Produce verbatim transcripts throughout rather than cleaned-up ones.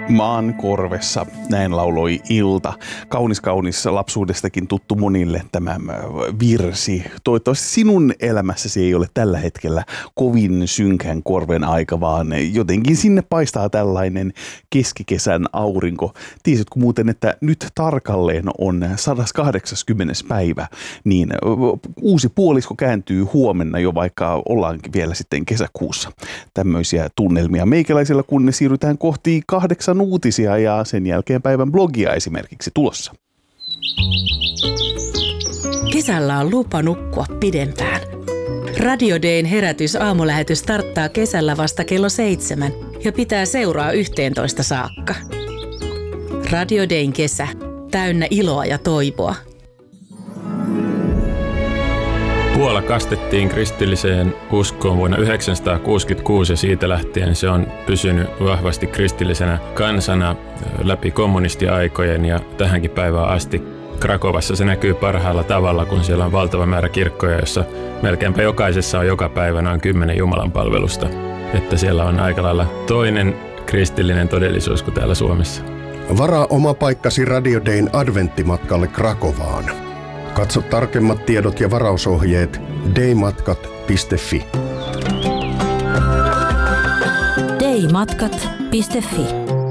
Maan korvessa, näin lauloi Ilta. Kaunis kaunis lapsuudestakin tuttu monille tämä virsi. Toivottavasti sinun elämässäsi ei ole tällä hetkellä kovin synkän korven aika, vaan jotenkin sinne paistaa tällainen keskikesän aurinko. Tiesitkö muuten, että nyt tarkalleen on sata kahdeksankymmentä päivä, niin uusi puolisko kääntyy huomenna jo, vaikka ollaankin vielä sitten kesäkuussa. Tämmöisiä tunnelmia meikäläisillä, kun siirrytään kohti kahdeksan uutisia ja sen jälkeen päivän blogia esimerkiksi tulossa. Kesällä on lupa nukkua pidempään. Radio Dayn herätys aamulähetys starttaa kesällä vasta kello seitsemän ja pitää seuraa yhteentoista saakka. Radio Dayn kesä, täynnä iloa ja toivoa. Puola kastettiin kristilliseen uskoon vuonna yhdeksänsataakuusikymmentäkuusi ja siitä lähtien se on pysynyt vahvasti kristillisenä kansana läpi kommunistiaikojen ja tähänkin päivään asti. Krakovassa se näkyy parhaalla tavalla, kun siellä on valtava määrä kirkkoja, jossa melkeinpä jokaisessa on joka päivä noin kymmenen jumalanpalvelusta. Että siellä on aika lailla toinen kristillinen todellisuus kuin täällä Suomessa. Varaa oma paikkasi Radio Dayn adventtimatkalle Krakovaan. Katso tarkemmat tiedot ja varausohjeet daymatkat piste fi. daymatkat piste fi.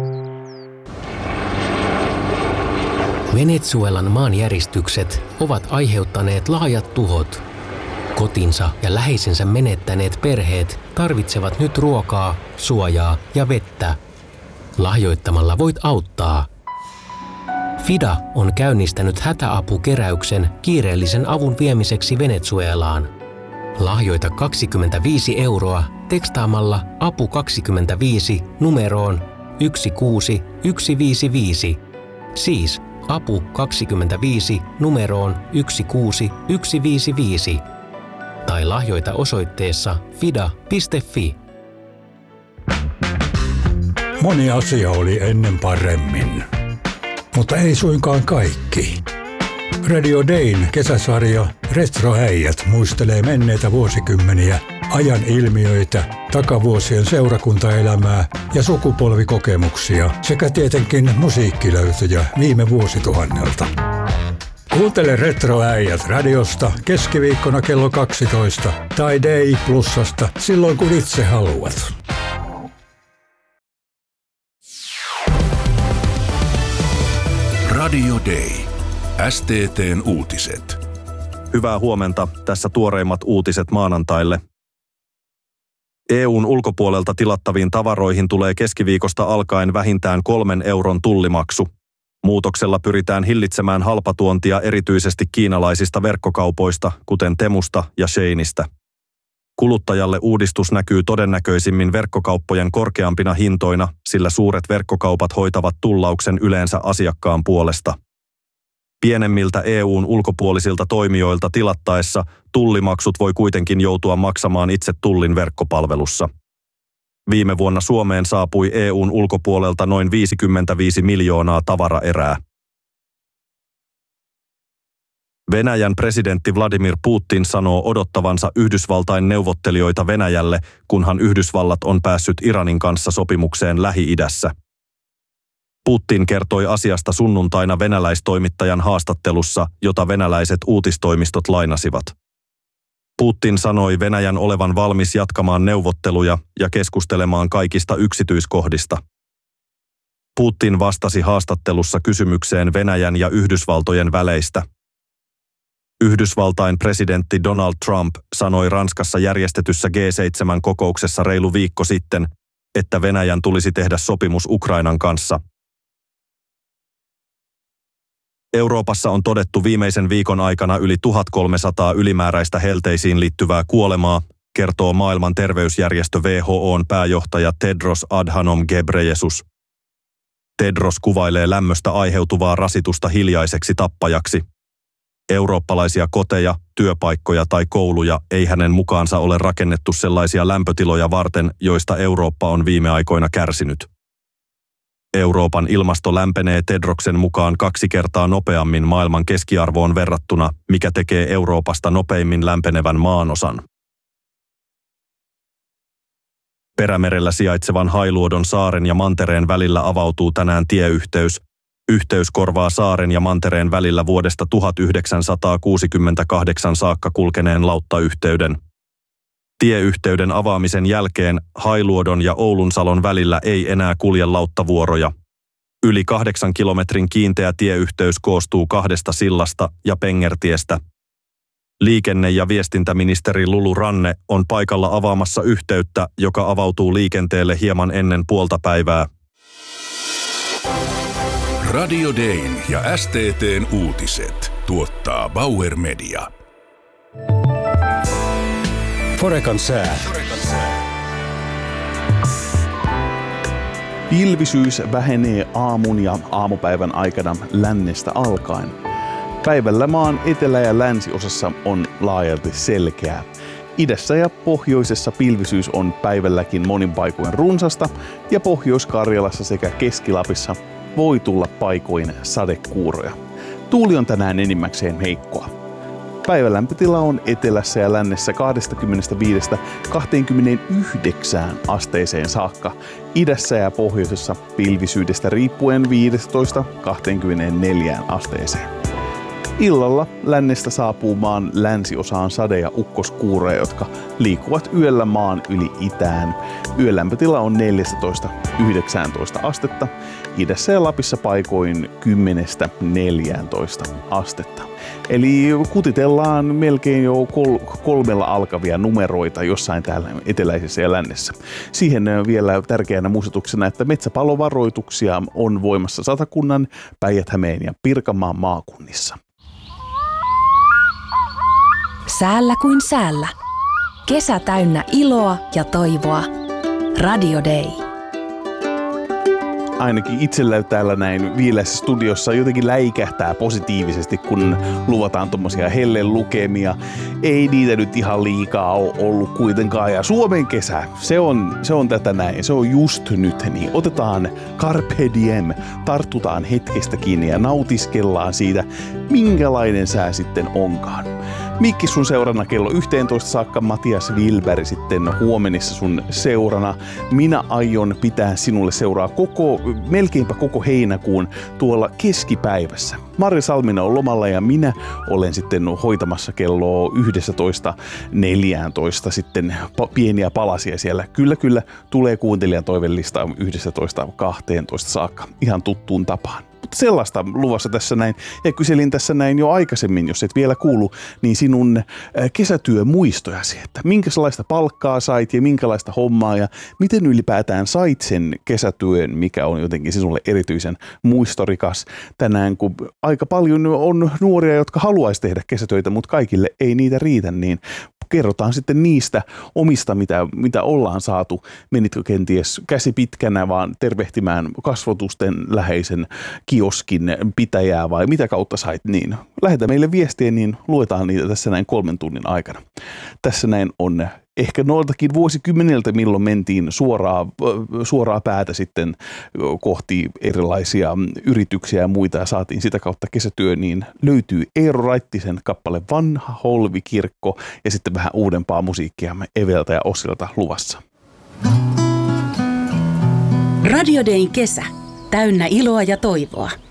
Venezuelan maanjäristykset ovat aiheuttaneet laajat tuhot. Kotinsa ja läheisensä menettäneet perheet tarvitsevat nyt ruokaa, suojaa ja vettä. Lahjoittamalla voit auttaa. FIDA on käynnistänyt hätäapukeräyksen kiireellisen avun viemiseksi Venezuelaan. Lahjoita kaksikymmentäviisi euroa tekstaamalla apu kaksikymmentäviisi numeroon yksi kuusi yksi viisi viisi. Siis apu kaksikymmentäviisi numeroon yksi kuusi yksi viisi viisi. Tai lahjoita osoitteessa fida piste fi. Moni asia oli ennen paremmin. Mutta ei suinkaan kaikki. Radio Dayn kesäsarja Retroäijät muistelee menneitä vuosikymmeniä, ajan ilmiöitä, takavuosien seurakuntaelämää ja sukupolvikokemuksia sekä tietenkin musiikkilöytöjä viime vuosituhannelta. Kuuntele Retroäijät radiosta keskiviikkona kello kaksitoista tai Day Plusasta silloin kun itse haluat. Radio Day. S T T:n uutiset. Hyvää huomenta. Tässä tuoreimmat uutiset maanantaille. E U:n ulkopuolelta tilattaviin tavaroihin tulee keskiviikosta alkaen vähintään kolmen euron tullimaksu. Muutoksella pyritään hillitsemään halpatuontia erityisesti kiinalaisista verkkokaupoista, kuten Temusta ja Sheinistä. Kuluttajalle uudistus näkyy todennäköisimmin verkkokauppojen korkeampina hintoina, sillä suuret verkkokaupat hoitavat tullauksen yleensä asiakkaan puolesta. Pienemmiltä E U:n ulkopuolisilta toimijoilta tilattaessa tullimaksut voi kuitenkin joutua maksamaan itse tullin verkkopalvelussa. Viime vuonna Suomeen saapui E U:n ulkopuolelta noin viisikymmentäviisi miljoonaa tavaraerää. Venäjän presidentti Vladimir Putin sanoo odottavansa Yhdysvaltain neuvottelijoita Venäjälle, kunhan Yhdysvallat on päässyt Iranin kanssa sopimukseen Lähi-idässä. Putin kertoi asiasta sunnuntaina venäläistoimittajan haastattelussa, jota venäläiset uutistoimistot lainasivat. Putin sanoi Venäjän olevan valmis jatkamaan neuvotteluja ja keskustelemaan kaikista yksityiskohdista. Putin vastasi haastattelussa kysymykseen Venäjän ja Yhdysvaltojen väleistä. Yhdysvaltain presidentti Donald Trump sanoi Ranskassa järjestetyssä G seitsemän kokouksessa reilu viikko sitten, että Venäjän tulisi tehdä sopimus Ukrainan kanssa. Euroopassa on todettu viimeisen viikon aikana yli tuhatkolmesataa ylimääräistä helteisiin liittyvää kuolemaa, kertoo maailman terveysjärjestö W H O:n pääjohtaja Tedros Adhanom Ghebreyesus. Tedros kuvailee lämmöstä aiheutuvaa rasitusta hiljaiseksi tappajaksi. Eurooppalaisia koteja, työpaikkoja tai kouluja ei hänen mukaansa ole rakennettu sellaisia lämpötiloja varten, joista Eurooppa on viime aikoina kärsinyt. Euroopan ilmasto lämpenee Tedroksen mukaan kaksi kertaa nopeammin maailman keskiarvoon verrattuna, mikä tekee Euroopasta nopeimmin lämpenevän maanosan. Perämerellä sijaitsevan Hailuodon saaren ja mantereen välillä avautuu tänään tieyhteys. Yhteys korvaa saaren ja mantereen välillä vuodesta tuhatyhdeksänsataakuusikymmentäkahdeksan saakka kulkeneen lauttayhteyden. Tieyhteyden avaamisen jälkeen Hailuodon ja Oulunsalon välillä ei enää kulje lauttavuoroja. Yli kahdeksan kilometrin kiinteä tieyhteys koostuu kahdesta sillasta ja pengertiestä. Liikenne- ja viestintäministeri Lulu Ranne on paikalla avaamassa yhteyttä, joka avautuu liikenteelle hieman ennen puolta päivää. Radio Dayn ja S T T:n uutiset tuottaa Bauer Media. Forekan sää. Pilvisyys vähenee aamun ja aamupäivän aikana lännestä alkaen. Päivällä maan etelä- ja länsiosassa on laajalti selkeää. Idässä ja pohjoisessa pilvisyys on päivälläkin monin paikoin runsasta ja Pohjois-Karjalassa sekä Keski-Lapissa voi tulla paikoin sadekuuroja. Tuuli on tänään enimmäkseen heikkoa. Päivän lämpötila on etelässä ja lännessä kaksikymmentäviisi kaksikymmentäyhdeksän asteeseen saakka. Idässä ja pohjoisessa pilvisyydestä riippuen viisitoista kaksikymmentäneljä asteeseen. Illalla lännestä saapuu maan länsiosaan sade- ja ukkoskuuroja, jotka liikkuvat yöllä maan yli itään. Yölämpötila on neljätoista yhdeksäntoista astetta, idässä ja Lapissa paikoin kymmenestä neljääntoista astetta. Eli kutitellaan melkein jo kol- kolmella alkavia numeroita jossain täällä eteläisessä ja lännessä. Siihen vielä tärkeänä muistutuksena, että metsäpalovaroituksia on voimassa Satakunnan, Päijät-Hämeen ja Pirkanmaan maakunnissa. Säällä kuin säällä. Kesä täynnä iloa ja toivoa. Radio Day. Ainakin itsellä täällä näin viileässä studiossa jotenkin läikähtää positiivisesti, kun luvataan tommosia hellelukemia. Ei niitä nyt ihan liikaa ole ollut kuitenkaan. Ja Suomen kesä, se on, se on tätä näin, se on just nyt. Niin otetaan carpe diem, tartutaan hetkestä kiinni ja nautiskellaan siitä, minkälainen sää sitten onkaan. Mikki sun seurana kello yhteentoista saakka, Matias Wilberg sitten huomenissa sun seurana. Minä aion pitää sinulle seuraa koko, melkeinpä koko heinäkuun tuolla keskipäivässä. Mari Salminen on lomalla ja minä olen sitten hoitamassa kello yksitoista neljätoista sitten pieniä palasia siellä. Kyllä, kyllä tulee kuuntelijan toivelista yksitoista kahteentoista saakka ihan tuttuun tapaan. Sellaista luvassa tässä näin, ja kyselin tässä näin jo aikaisemmin, jos et vielä kuulu, niin sinun kesätyömuistojasi, että minkälaista palkkaa sait ja minkälaista hommaa ja miten ylipäätään sait sen kesätyön, mikä on jotenkin sinulle erityisen muistorikas tänään, kun aika paljon on nuoria, jotka haluaisi tehdä kesätöitä, mutta kaikille ei niitä riitä, niin kerrotaan sitten niistä omista, mitä, mitä ollaan saatu. Menitkö kenties käsi pitkänä vaan tervehtimään kasvotusten läheisen kioskin pitäjää vai mitä kautta sait, niin lähetä meille viestiä, niin luetaan niitä tässä näin kolmen tunnin aikana. Tässä näin on ehkä noiltakin vuosikymmeniltä, milloin mentiin suoraa, suoraa päätä sitten kohti erilaisia yrityksiä ja muita ja saatiin sitä kautta kesätyö, niin löytyy Eero Raittisen kappale Vanha Holvikirkko ja sitten vähän uudempaa musiikkia Eveltä ja Ossilta luvassa. Radio Dayn kesä. Täynnä iloa ja toivoa.